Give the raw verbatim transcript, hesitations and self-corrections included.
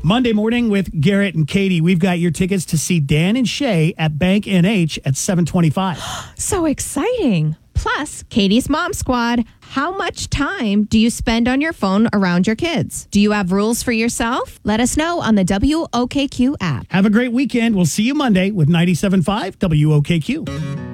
Monday morning with Garrett and Katie. We've got your tickets to see Dan and Shay at Bank N H at seven twenty-five. So exciting. Plus, Katie's Mom Squad. How much time do you spend on your phone around your kids? Do you have rules for yourself? Let us know on the W O K Q app. Have a great weekend. We'll see you Monday with ninety-seven point five W O K Q.